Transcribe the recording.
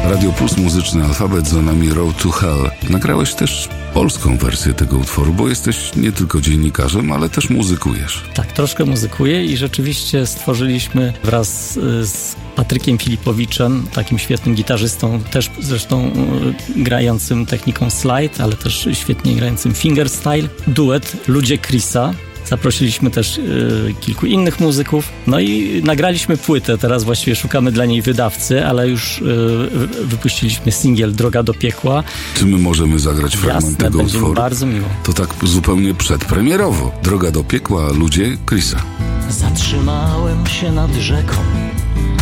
Radio Plus, muzyczny alfabet, za nami Road to Hell. Nagrałeś też polską wersję tego utworu, bo jesteś nie tylko dziennikarzem, ale też muzykujesz. Tak, troszkę muzykuję i rzeczywiście stworzyliśmy wraz z Patrykiem Filipowiczem, takim świetnym gitarzystą, też zresztą grającym techniką slide, ale też świetnie grającym fingerstyle, duet Ludzie Chrisa. Zaprosiliśmy też kilku innych muzyków. No i nagraliśmy płytę. Teraz właściwie szukamy dla niej wydawcy, ale już wypuściliśmy singiel Droga do piekła. Czy my możemy zagrać fragment tego będzie utworu? Bardzo miło. To tak zupełnie przedpremierowo. Droga do piekła, Ludzie Chrisa. Zatrzymałem się nad rzeką,